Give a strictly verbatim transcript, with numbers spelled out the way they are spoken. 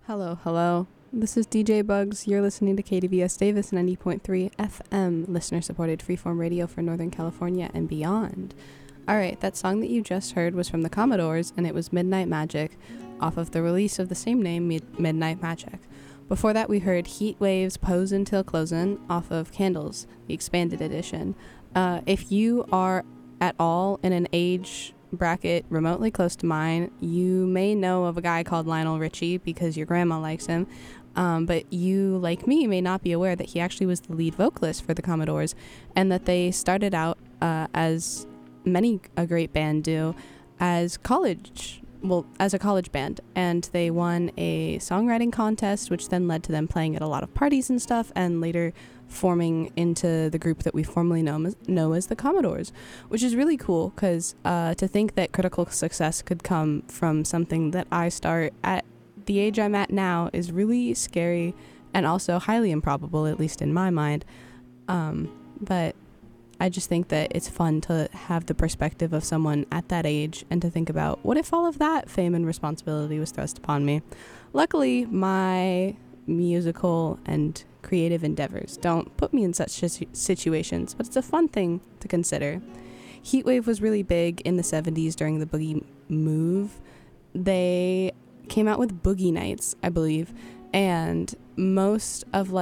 Hello, hello. This is D J Bugs. You're listening to K D V S Davis ninety point three F M, listener-supported freeform radio for Northern California and beyond. Alright, that song that you just heard was from the Commodores, and it was Midnight Magic, off of the release of the same name, Mid- Midnight Magic. Before that, we heard Heat Waves' Posin' Till Closin' off of Candles, the expanded edition. Uh, if you are at all in an age bracket remotely close to mine, you may know of a guy called Lionel Richie because your grandma likes him, um, but you, like me, may not be aware that he actually was the lead vocalist for the Commodores, and that they started out uh, as many a great band do, as college well as a college band, and they won a songwriting contest, which then led to them playing at a lot of parties and stuff, and later forming into the group that we formerly know as, know as the Commodores, which is really cool because uh, to think that critical success could come from something that I start at the age I'm at now is really scary and also highly improbable, at least in my mind. Um, but I just think that it's fun to have the perspective of someone at that age and to think about, what if all of that fame and responsibility was thrust upon me? Luckily, my musical and creative endeavors don't put me in such situations, but it's a fun thing to consider. Heatwave was really big in the seventies during the boogie move. They came out with Boogie Nights, I believe, and most of like